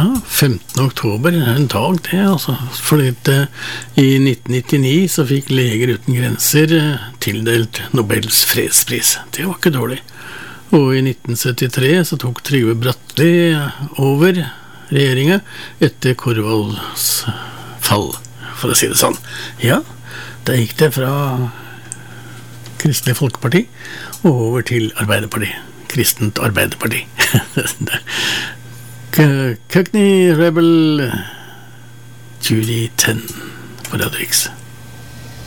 Ja, 15. oktober er en dag det, altså. Fordi i 1999 så fikk Leger uten grenser tildelt Nobels fredspris. Det var ikke dårlig. Og i 1973 så tok Trygve Bratteli over regjeringen etter Korvalds fall, for å si det sånn. Ja, da gikk det fra Kristelig Folkeparti og over til Arbeiderparti. Kristent Arbeiderparti. Cockney Rebel 2010 på Radio X.